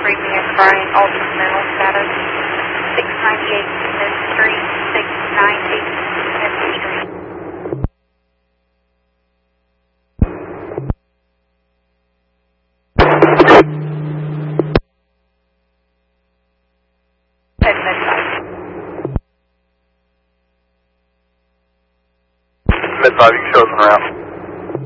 read me a crying ultimate mental status. 698 Smith Street, 690 Smith Street. Mid-5, you can show us an route.